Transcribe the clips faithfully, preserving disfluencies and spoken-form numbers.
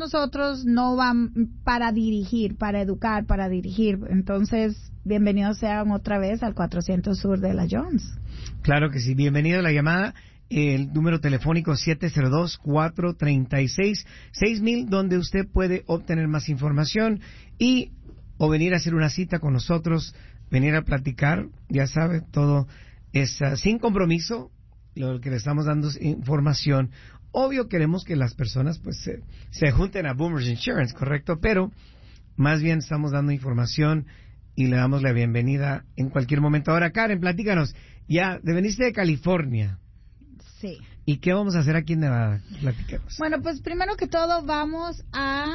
nosotros no van para dirigir, para educar, para dirigir. Entonces, bienvenidos sean otra vez al cuatrocientos Sur de la Jones. Claro que sí, bienvenido a la llamada. El número telefónico siete cero dos, cuatro tres seis, seis mil, donde usted puede obtener más información y o venir a hacer una cita con nosotros, venir a platicar, ya sabe, todo es uh, sin compromiso, lo que le estamos dando es información. Obvio queremos que las personas pues se, se junten a Boomers Insurance, ¿correcto? Pero más bien estamos dando información y le damos la bienvenida en cualquier momento. Ahora, Karen, platícanos, ya, de veniste de California. Sí. ¿Y qué vamos a hacer aquí en Nevada? Platícanos. Bueno, pues primero que todo vamos a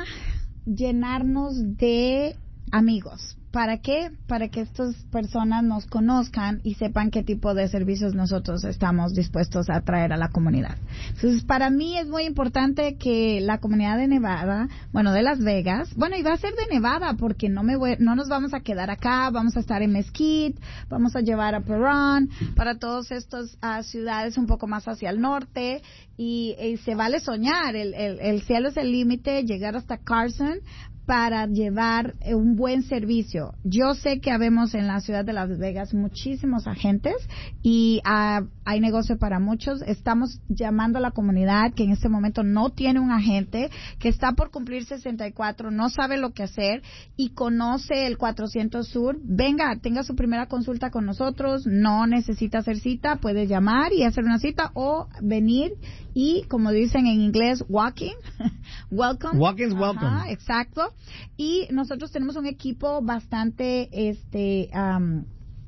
llenarnos de amigos. ¿Para qué? Para que estas personas nos conozcan y sepan qué tipo de servicios nosotros estamos dispuestos a traer a la comunidad. Entonces, para mí es muy importante que la comunidad de Nevada, bueno, de Las Vegas, bueno, y va a ser de Nevada porque no me voy, no nos vamos a quedar acá, vamos a estar en Mesquite, vamos a llevar a Perón, para todas estas uh, ciudades un poco más hacia el norte y, y se vale soñar, el, el, el cielo es el límite, llegar hasta Carson para llevar un buen servicio. Yo sé que habemos en la ciudad de Las Vegas muchísimos agentes y uh, hay negocio para muchos. Estamos llamando a la comunidad que en este momento no tiene un agente, que está por cumplir sesenta y cuatro, no sabe lo que hacer y conoce el cuatrocientos Sur. Venga, tenga su primera consulta con nosotros, no necesita hacer cita, puede llamar y hacer una cita o venir y, como dicen en inglés, walking, welcome. Walking is welcome. Ajá, exacto. Y nosotros tenemos un equipo bastante, este, um,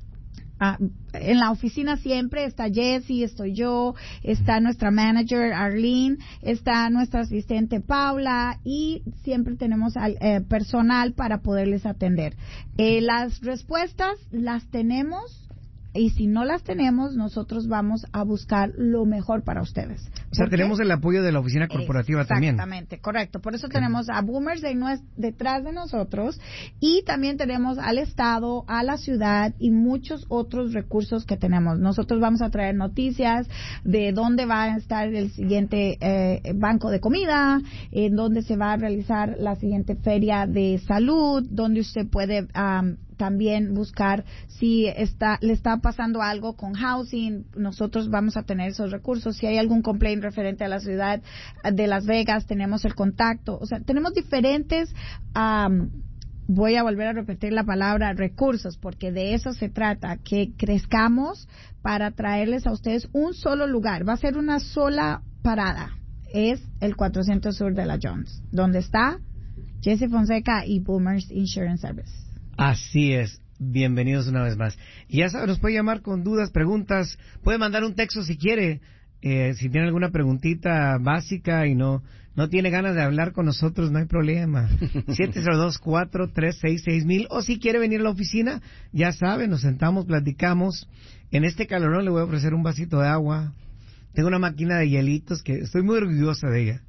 uh, en la oficina siempre está Jessie, estoy yo, está nuestra manager Arlene, está nuestra asistente Paula y siempre tenemos al, eh, personal para poderles atender. Eh, las respuestas las tenemos. Y si no las tenemos, nosotros vamos a buscar lo mejor para ustedes. O sea, tenemos el apoyo de la oficina corporativa también. Exactamente, correcto. Por eso okay. tenemos a Boomers de nues- detrás de nosotros y también tenemos al Estado, a la ciudad y muchos otros recursos que tenemos. Nosotros vamos a traer noticias de dónde va a estar el siguiente eh, banco de comida, en dónde se va a realizar la siguiente feria de salud, donde usted puede... Um, también buscar si está le está pasando algo con housing, nosotros vamos a tener esos recursos. Si hay algún complaint referente a la ciudad de Las Vegas, tenemos el contacto. O sea, tenemos diferentes, um, voy a volver a repetir la palabra recursos, porque de eso se trata, que crezcamos para traerles a ustedes un solo lugar. Va a ser una sola parada. Es el cuatrocientos Sur de la Jones, donde está Jesse Fonseca y Boomers Insurance Service. Así es. Bienvenidos una vez más. Y ya saben, nos puede llamar con dudas, preguntas. Puede mandar un texto si quiere. Eh, si tiene alguna preguntita básica y no no tiene ganas de hablar con nosotros, no hay problema. siete cero dos, cuatro tres seis, seis mil. O si quiere venir a la oficina, ya saben, nos sentamos, platicamos. En este calorón le voy a ofrecer un vasito de agua. Tengo una máquina de hielitos que estoy muy orgullosa de ella.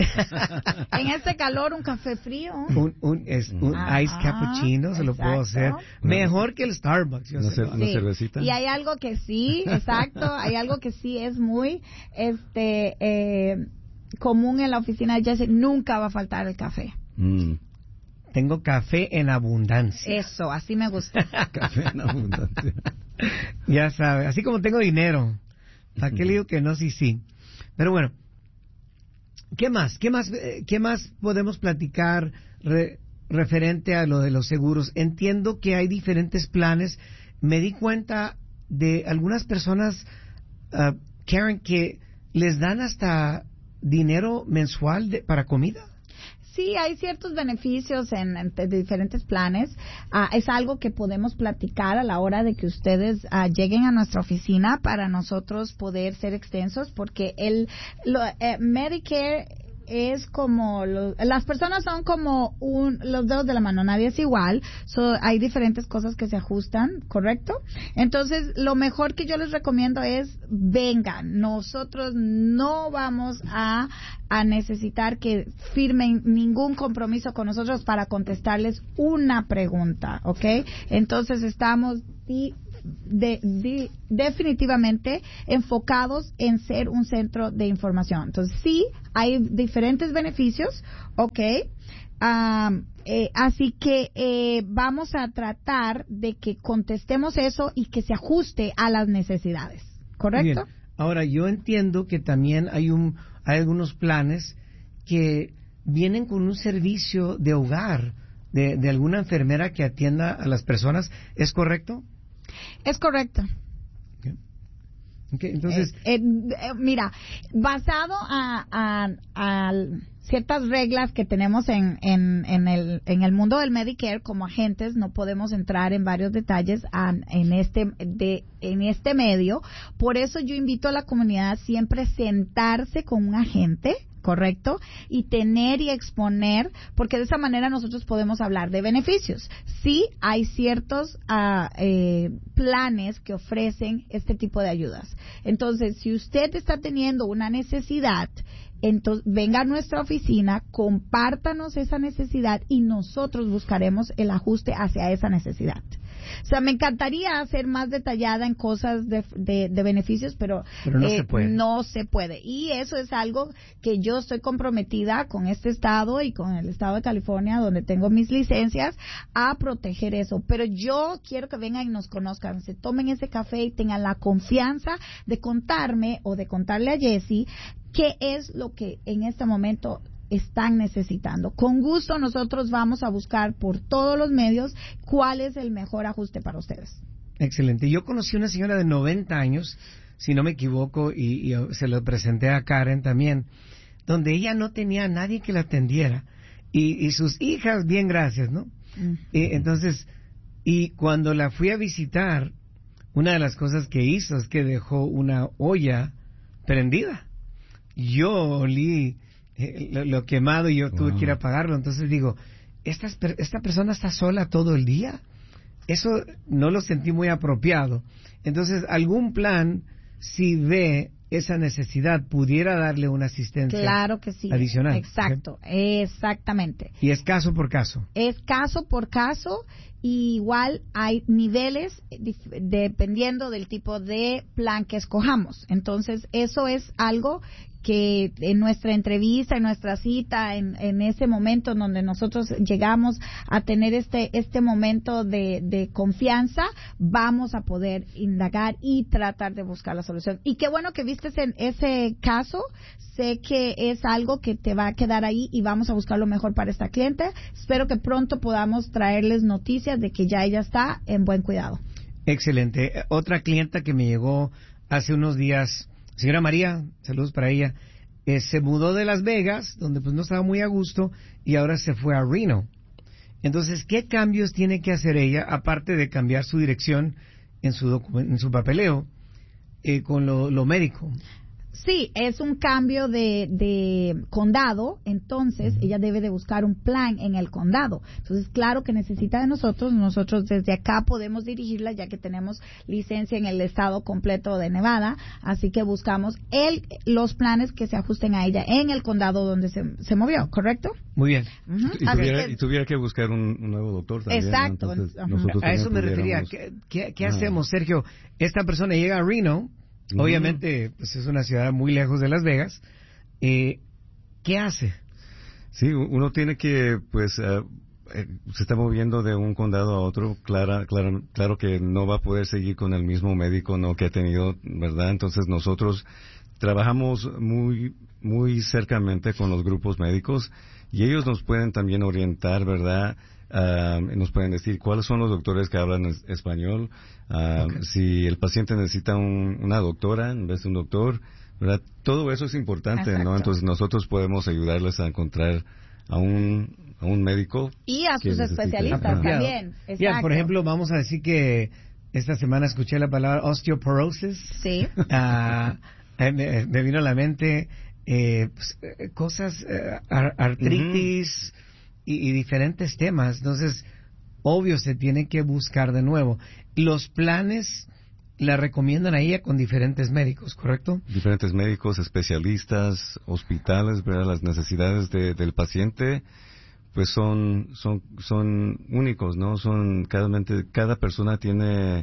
En este calor, un café frío. Un, un, es, un ah, ice cappuccino, ah, se lo puedo hacer. Mejor que el Starbucks. Yo ¿Una, sé. una sí. cervecita? Y hay algo que sí, exacto, hay algo que sí es muy este eh, común en la oficina de Jesse. Nunca va a faltar el café. Mm. Tengo café en abundancia. Eso, así me gusta. Café en abundancia. Ya sabe, así como tengo dinero. ¿Para qué le digo que no? Sí, sí. Pero bueno, ¿qué más? ¿Qué más, eh, qué más podemos platicar re, referente a lo de los seguros? Entiendo que hay diferentes planes. Me di cuenta de algunas personas, uh, Karen, que les dan hasta dinero mensual de, para comida. Sí, hay ciertos beneficios en, en de diferentes planes. Uh, es algo que podemos platicar a la hora de que ustedes uh, lleguen a nuestra oficina para nosotros poder ser extensos, porque el lo, eh, Medicare es como lo, las personas son como un, los dedos de la mano, nadie es igual, so, hay diferentes cosas que se ajustan, ¿correcto? Entonces, lo mejor que yo les recomiendo es vengan, nosotros no vamos a, a necesitar que firmen ningún compromiso con nosotros para contestarles una pregunta, ¿ok? Entonces, estamos de, de, definitivamente enfocados en ser un centro de información. Entonces, sí, hay diferentes beneficios, ¿ok? Um, eh, así que eh, vamos a tratar de que contestemos eso y que se ajuste a las necesidades, ¿correcto? Bien. Ahora, yo entiendo que también hay, un, hay algunos planes que vienen con un servicio de hogar, de, de alguna enfermera que atienda a las personas, ¿es correcto? Es correcto. Okay. Okay, entonces, eh, eh, eh, mira, basado a, a, a ciertas reglas que tenemos en, en, en, el, en el mundo del Medicare, como agentes no podemos entrar en varios detalles a, en, este, de, en este medio. Por eso yo invito a la comunidad siempre a sentarse con un agente, ¿correcto? Y tener y exponer, porque de esa manera nosotros podemos hablar de beneficios. Sí, hay ciertos uh, eh, planes que ofrecen este tipo de ayudas. Entonces, si usted está teniendo una necesidad, entonces venga a nuestra oficina, compártanos esa necesidad y nosotros buscaremos el ajuste hacia esa necesidad. O sea, me encantaría ser más detallada en cosas de, de, de beneficios, pero, pero no, eh, se puede. no se puede. Y eso es algo que yo estoy comprometida con este estado y con el estado de California, donde tengo mis licencias, a proteger eso. Pero yo quiero que vengan y nos conozcan, se tomen ese café y tengan la confianza de contarme o de contarle a Jessie qué es lo que en este momento están necesitando. Con gusto nosotros vamos a buscar por todos los medios cuál es el mejor ajuste para ustedes. Excelente. Yo conocí una señora de noventa años, si no me equivoco, y, y se lo presenté a Karen también, donde ella no tenía a nadie que la atendiera. Y, y sus hijas, bien gracias, ¿no? Mm. Y, entonces, y cuando la fui a visitar, una de las cosas que hizo es que dejó una olla prendida. Yo olí eh, lo, lo quemado y yo tuve wow. que ir a apagarlo. Entonces digo, ¿esta, esta persona está sola todo el día? Eso no lo sentí muy apropiado. Entonces, algún plan, si ve esa necesidad, pudiera darle una asistencia claro que sí, adicional. Exacto, ¿okay? Exactamente. Y es caso por caso. Es caso por caso. Y igual hay niveles dif- dependiendo del tipo de plan que escojamos. Entonces, eso es algo que en nuestra entrevista, en nuestra cita, en, en ese momento en donde nosotros llegamos a tener este este momento de, de confianza, vamos a poder indagar y tratar de buscar la solución. Y qué bueno que viste en ese caso. Sé que es algo que te va a quedar ahí y vamos a buscar lo mejor para esta cliente. Espero que pronto podamos traerles noticias de que ya ella está en buen cuidado. Excelente. Otra clienta que me llegó hace unos días, señora María, saludos para ella, eh, se mudó de Las Vegas, donde pues no estaba muy a gusto, y ahora se fue a Reno. Entonces, ¿qué cambios tiene que hacer ella, aparte de cambiar su dirección en su, docu- en su papeleo, eh, con lo, lo médico? Sí, es un cambio de, de condado, entonces ella debe de buscar un plan en el condado. Entonces, claro que necesita de nosotros, nosotros desde acá podemos dirigirla ya que tenemos licencia en el estado completo de Nevada, así que buscamos el, los planes que se ajusten a ella en el condado donde se, se movió, ¿correcto? Muy bien. Uh-huh. Y, tuviera, que, y tuviera que buscar un, un nuevo doctor también. Exacto. Entonces, uh-huh. nosotros a eso me pudiéramos... refería. ¿Qué, qué, qué ah. hacemos, Sergio? Esta persona llega a Reno. Obviamente, pues es una ciudad muy lejos de Las Vegas. Eh, ¿Qué hace? Sí, uno tiene que, pues, uh, eh, se está moviendo de un condado a otro. Claro, claro, claro que no va a poder seguir con el mismo médico, no, que ha tenido, ¿verdad? Entonces nosotros trabajamos muy, muy cercamente con los grupos médicos y ellos nos pueden también orientar, ¿verdad? Uh, nos pueden decir cuáles son los doctores que hablan es, español, uh, okay. Si el paciente necesita un, una doctora en vez de un doctor, ¿verdad? Todo eso es importante, exacto, ¿no? Entonces nosotros podemos ayudarles a encontrar a un, a un médico. Y a sus especialistas también. Ya, por ejemplo, vamos a decir que esta semana escuché la palabra osteoporosis. Sí. Uh, me, me vino a la mente eh, pues, cosas, eh, ar- artritis... Uh-huh. Y, y diferentes temas. Entonces, obvio, se tiene que buscar de nuevo. Los planes la recomiendan a ella con diferentes médicos, ¿correcto? Diferentes médicos, especialistas, hospitales, ¿verdad? Las necesidades de, del paciente, pues son, son, son únicos, ¿no? Son, cada, cada persona tiene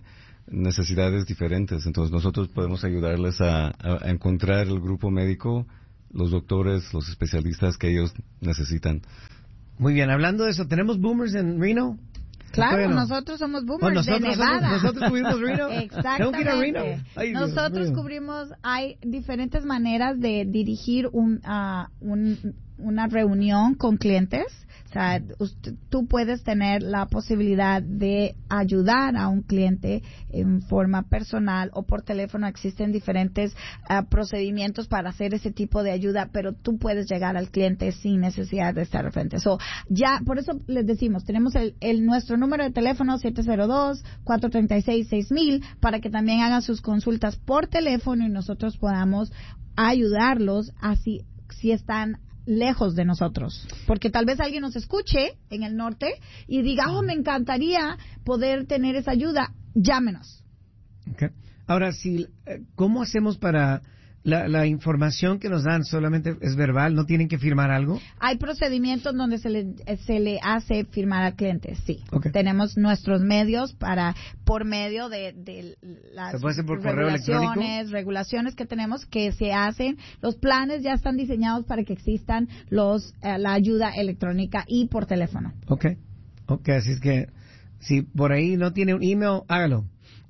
necesidades diferentes. Entonces nosotros podemos ayudarles a, a, a encontrar el grupo médico, los doctores, los especialistas que ellos necesitan. Muy bien, hablando de eso, ¿tenemos boomers en Reno? Claro, no? nosotros somos boomers oh, nosotros de Nevada. Somos, nosotros cubrimos Reno. Exactamente. Reno. Ay, nosotros cubrimos, hay diferentes maneras de dirigir un, uh, un, una reunión con clientes. O sea, usted, tú puedes tener la posibilidad de ayudar a un cliente en forma personal o por teléfono. Existen diferentes uh, procedimientos para hacer ese tipo de ayuda, pero tú puedes llegar al cliente sin necesidad de estar al frente. So, ya, por eso les decimos, tenemos el, el nuestro número de teléfono siete cero dos, cuatro tres seis, seis mil para que también hagan sus consultas por teléfono y nosotros podamos ayudarlos así si están lejos de nosotros, porque tal vez alguien nos escuche en el norte y diga, oh, me encantaría poder tener esa ayuda, llámenos. Okay. Ahora, si, ¿cómo hacemos para la, la información que nos dan solamente es verbal? ¿No tienen que firmar algo? Hay procedimientos donde se le, se le hace firmar al cliente, sí. Okay. Tenemos nuestros medios para, por medio de, de las ¿Se puede hacer por correo electrónico? regulaciones, regulaciones que tenemos que se hacen. Los planes ya están diseñados para que existan los, eh, la ayuda electrónica y por teléfono. Ok, ok, así es que si por ahí no tiene un email, hágalo.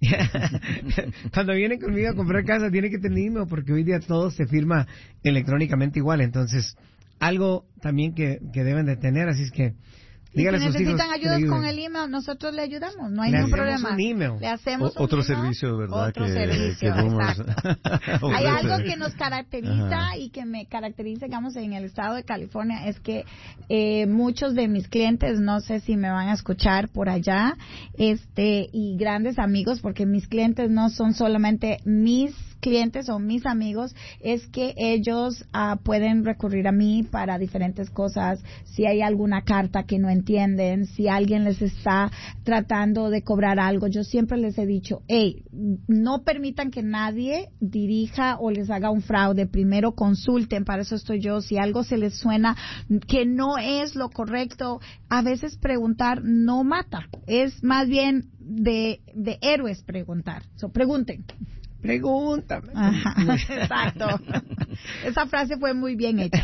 Cuando vienen conmigo a comprar casa tiene que tener email porque hoy día todo se firma electrónicamente igual, entonces algo también que, que deben de tener, así es que díganle y si a sus hijos necesitan ayudas con el email, nosotros le ayudamos, no hay le ningún problema. Un email. Le hacemos o, otro un email, servicio, ¿verdad? Otro que, servicio, que exacto. Hay algo que nos caracteriza Ajá. y que me caracteriza, digamos, en el estado de California, es que eh, muchos de mis clientes, no sé si me van a escuchar por allá, este y grandes amigos, porque mis clientes no son solamente mis clientes o mis amigos, es que ellos uh, pueden recurrir a mí para diferentes cosas, si hay alguna carta que no entienden, si alguien les está tratando de cobrar algo. Yo siempre les he dicho, hey, no permitan que nadie dirija o les haga un fraude, primero consulten, para eso estoy yo. Si algo se les suena que no es lo correcto, a veces preguntar no mata, es más bien de, de héroes preguntar, so, pregunten. Pregúntame. Ajá, exacto. Esa frase fue muy bien hecha.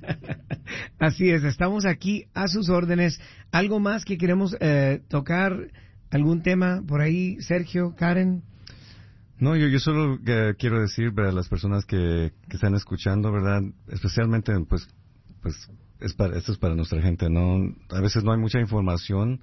Así es, estamos aquí a sus órdenes. ¿Algo más que queremos eh, tocar? ¿Algún tema por ahí, Sergio, Karen? No, yo, yo solo eh, quiero decir para las personas que, que están escuchando, ¿verdad? Especialmente, pues, pues es para, esto es para nuestra gente, ¿no? A veces no hay mucha información.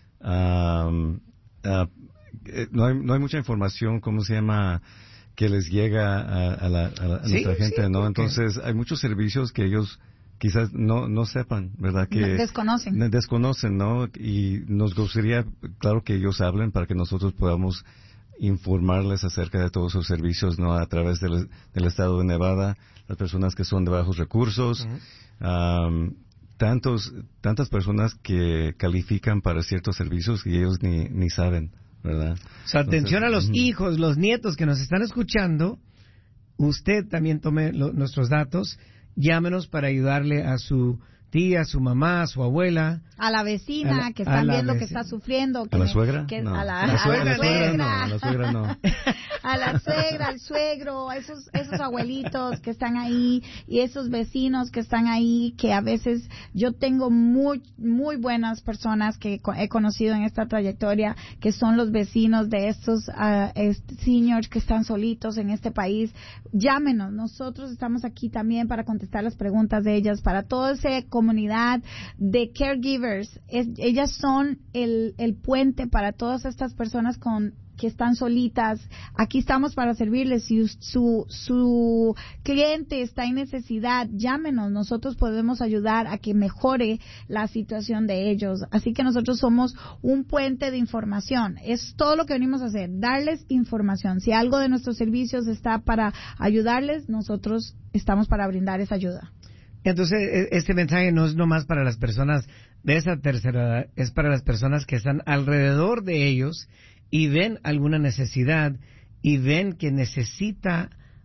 Um, uh, Eh, no hay no hay mucha información, ¿cómo se llama?, que les llega a, a, la, a, la, a sí, nuestra gente, sí, ¿no? okay. Entonces hay muchos servicios que ellos quizás no no sepan, ¿verdad? Que desconocen. Desconocen, ¿no? Y nos gustaría, claro, que ellos hablen para que nosotros podamos informarles acerca de todos esos servicios, ¿no? A través del, del estado de Nevada, las personas que son de bajos recursos, uh-huh. um, tantos tantas personas que califican para ciertos servicios y ellos ni ni saben, ¿verdad? O sea, atención Entonces, a los uh-huh. hijos, los nietos que nos están escuchando. Usted también tome lo, nuestros datos, llámenos para ayudarle a su tía, a su mamá, a su abuela. A la vecina a la, que están viendo vecina. que está sufriendo. Que ¿A la me, suegra? Que, No. A la, a la suegra, a la suegra suegra. no. A la suegra no. A la suegra, al suegro, a esos, esos abuelitos que están ahí y esos vecinos que están ahí, que a veces yo tengo muy, muy buenas personas que he conocido en esta trayectoria, que son los vecinos de estos uh, este, seniors que están solitos en este país. Llámenos, nosotros estamos aquí también para contestar las preguntas de ellas, para toda esa comunidad de caregivers. Es, ellas son el, el puente para todas estas personas con que están solitas. Aquí estamos para servirles. Si su, su cliente está en necesidad, llámenos. Nosotros podemos ayudar a que mejore la situación de ellos. Así que nosotros somos un puente de información. Es todo lo que venimos a hacer, darles información. Si algo de nuestros servicios está para ayudarles, nosotros estamos para brindar esa ayuda. Entonces, este mensaje no es nomás para las personas de esa tercera edad, es para las personas que están alrededor de ellos y ven alguna necesidad y ven que necesita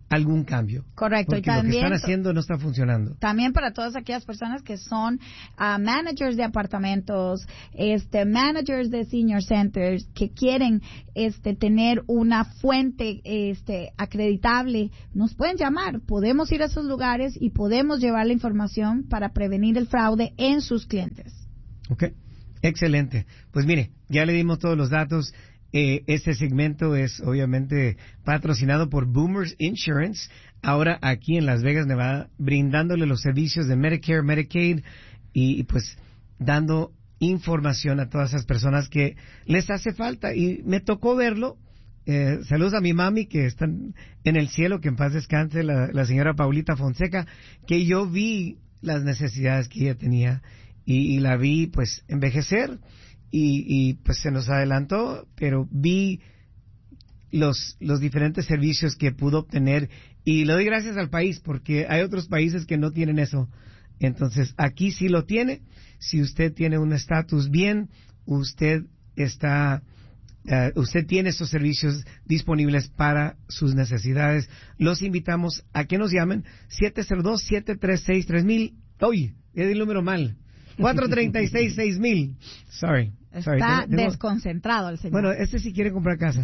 algún cambio. Correcto. Porque y también, lo que están haciendo no está funcionando. También para todas aquellas personas que son uh, managers de apartamentos, este, managers de senior centers, que quieren este, tener una fuente este, acreditable, nos pueden llamar. Podemos ir a esos lugares y podemos llevar la información para prevenir el fraude en sus clientes. Ok, excelente. Pues mire, ya le dimos todos los datos. Eh, este segmento es obviamente patrocinado por Boomers Insurance, ahora aquí en Las Vegas, Nevada, brindándole los servicios de Medicare, Medicaid y, y pues dando información a todas esas personas que les hace falta. Y me tocó verlo. Eh, saludos a mi mami que está en el cielo, que en paz descanse, la, la señora Paulita Fonseca, que yo vi las necesidades que ella tenía y, y la vi pues envejecer. Y, y pues se nos adelantó, pero vi los los diferentes servicios que pudo obtener y le doy gracias al país porque hay otros países que no tienen eso. Entonces aquí sí lo tiene. Si usted tiene un estatus bien, usted está uh, usted tiene esos servicios disponibles para sus necesidades. Los invitamos a que nos llamen siete cero dos, siete tres seis, tres mil. Uy, le di el número mal. cuatro tres seis, seis mil. Sorry. Sorry. Está Tengo, tengo... desconcentrado el señor. Bueno, este sí quiere comprar casa.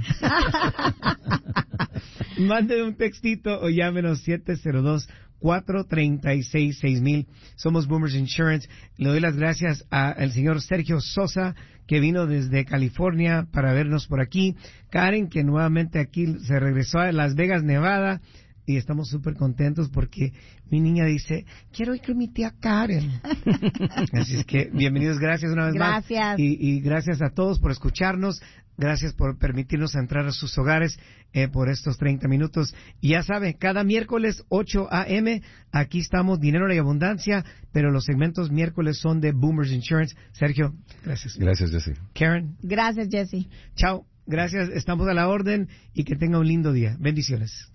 Mándenme un textito o llámenos siete cero dos, cuatro tres seis, seis mil. Somos Boomers Insurance. Le doy las gracias al señor Sergio Sosa, que vino desde California para vernos por aquí. Karen, que nuevamente aquí se regresó a Las Vegas, Nevada. Y estamos súper contentos porque mi niña dice, quiero ir con mi tía Karen. Así es que, bienvenidos, gracias una vez gracias. más. Y, y gracias a todos por escucharnos. Gracias por permitirnos entrar a sus hogares eh, por estos treinta minutos. Y ya saben, cada miércoles ocho a eme, aquí estamos, Dinero y Abundancia, pero los segmentos miércoles son de Boomers Insurance. Sergio, gracias. Gracias, Jesse. Karen. Gracias, Jesse. Chao, gracias, estamos a la orden y que tenga un lindo día. Bendiciones.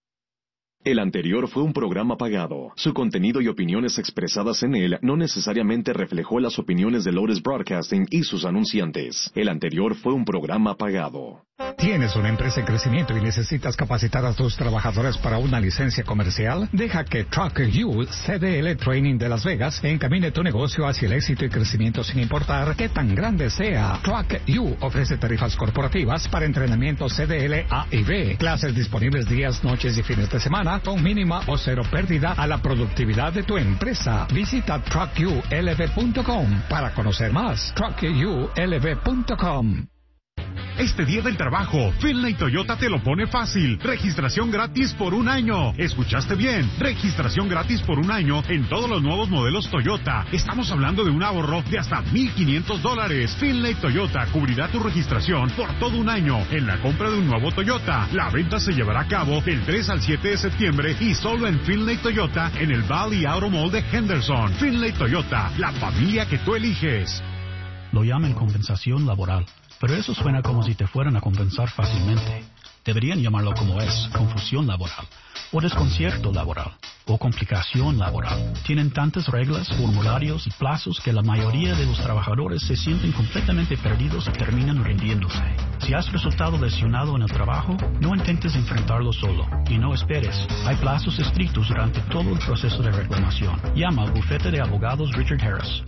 El anterior fue un programa pagado. Su contenido y opiniones expresadas en él no necesariamente reflejó las opiniones de Lotus Broadcasting y sus anunciantes. El anterior fue un programa pagado. ¿Tienes una empresa en crecimiento y necesitas capacitar a tus trabajadores para una licencia comercial? Deja que Truck U C D L Training de Las Vegas encamine tu negocio hacia el éxito y crecimiento sin importar qué tan grande sea. Truck U ofrece tarifas corporativas para entrenamiento C D L A y B, clases disponibles días, noches y fines de semana con mínima o cero pérdida a la productividad de tu empresa. Visita truck u l v punto com para conocer más. truck u l v punto com. Este día del trabajo, Finlay Toyota te lo pone fácil. Registración gratis por un año. ¿Escuchaste bien? Registración gratis por un año en todos los nuevos modelos Toyota. Estamos hablando de un ahorro de hasta mil quinientos dólares. Finlay Toyota cubrirá tu registración por todo un año en la compra de un nuevo Toyota. La venta se llevará a cabo del tres al siete de septiembre y solo en Finlay Toyota en el Valley Auto Mall de Henderson. Finlay Toyota, la familia que tú eliges. Lo llaman compensación laboral, pero eso suena como si te fueran a compensar fácilmente. Deberían llamarlo como es, confusión laboral, o desconcierto laboral, o complicación laboral. Tienen tantas reglas, formularios y plazos que la mayoría de los trabajadores se sienten completamente perdidos y terminan rindiéndose. Si has resultado lesionado en el trabajo, no intentes enfrentarlo solo, y no esperes. Hay plazos estrictos durante todo el proceso de reclamación. Llama al bufete de abogados Richard Harris.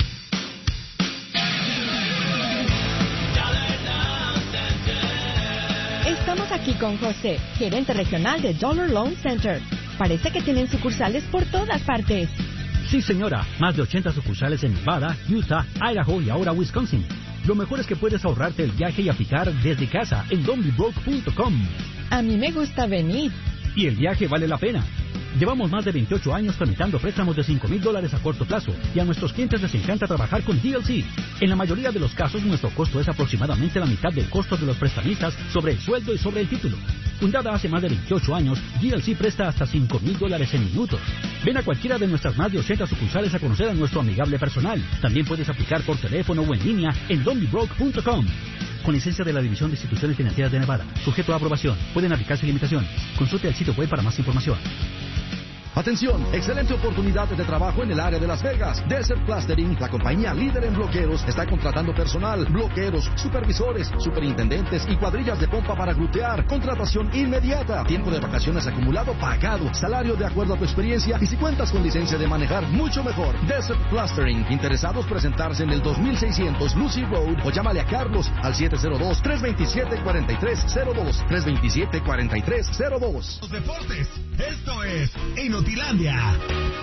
Estamos aquí con José, gerente regional de Dollar Loan Center. Parece que tienen sucursales por todas partes. Sí, señora. Más de ochenta sucursales en Nevada, Utah, Idaho y ahora Wisconsin. Lo mejor es que puedes ahorrarte el viaje y aplicar desde casa en donbybroke punto com. A mí me gusta venir. Y el viaje vale la pena. Llevamos más de veintiocho años tramitando préstamos de cinco mil dólares a corto plazo y a nuestros clientes les encanta trabajar con D L C. En la mayoría de los casos, nuestro costo es aproximadamente la mitad del costo de los prestamistas sobre el sueldo y sobre el título. Fundada hace más de veintiocho años, D L C presta hasta cinco mil dólares en minutos. Ven a cualquiera de nuestras más de ochenta sucursales a conocer a nuestro amigable personal. También puedes aplicar por teléfono o en línea en donbybroke punto com. Con licencia de la División de Instituciones Financieras de Nevada. Sujeto a aprobación. Pueden aplicarse limitaciones. Consulte el sitio web para más información. Atención, excelente oportunidad de trabajo en el área de Las Vegas. Desert Plastering, la compañía líder en bloqueros, está contratando personal, bloqueros, supervisores, superintendentes y cuadrillas de pompa para glutear. Contratación inmediata. Tiempo de vacaciones acumulado pagado. Salario de acuerdo a tu experiencia y si cuentas con licencia de manejar, mucho mejor. Desert Plastering. Interesados presentarse en el dos mil seiscientos Lucy Road o llámale a Carlos al siete cero dos, tres dos siete, cuatro tres cero dos. tres dos siete, cuatro tres cero dos. Los deportes. Esto es Inotilandia.